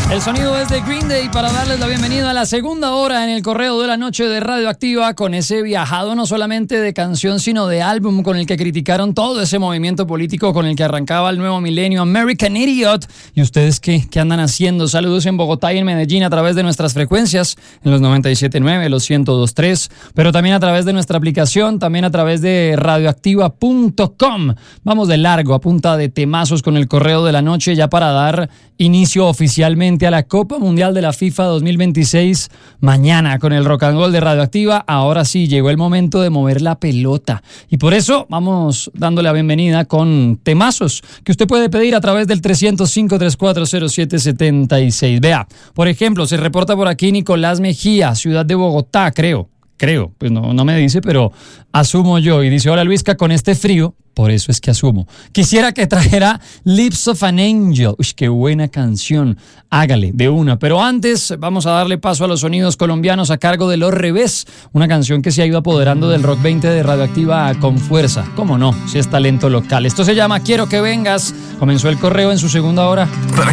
El sonido es de Green Day para darles la bienvenida a la segunda hora en el Correo de la Noche de Radioactiva, con ese viajado no solamente de canción sino de álbum con el que criticaron todo ese movimiento político con el que arrancaba el nuevo milenio, American Idiot. ¿Y ustedes qué andan haciendo? Saludos en Bogotá y en Medellín a través de nuestras frecuencias, en los 97.9, los 102.3, pero también a través de nuestra aplicación, también a través de radioactiva.com. Vamos de largo a punta de temazos con el Correo de la Noche, ya para dar inicio oficialmente a la Copa Mundial de la FIFA 2026 mañana con el Rock and Roll de Radioactiva. Ahora sí, llegó el momento de mover la pelota y por eso vamos dándole la bienvenida con temazos que usted puede pedir a través del 305-3407-76. Vea, por ejemplo, se reporta por aquí Nicolás Mejía, ciudad de Bogotá, creo, pues no me dice, pero asumo yo, y dice: hola Luisca, con este frío, por eso es que asumo, quisiera que trajera Lips of an Angel. Uy, qué buena canción, hágale, de una. Pero antes vamos a darle paso a los sonidos colombianos a cargo de Los Revés, una canción que se ha ido apoderando del Rock 20 de Radioactiva con fuerza. ¿Cómo no? Si es talento local. Esto se llama Quiero que vengas. Comenzó el Correo en su segunda hora.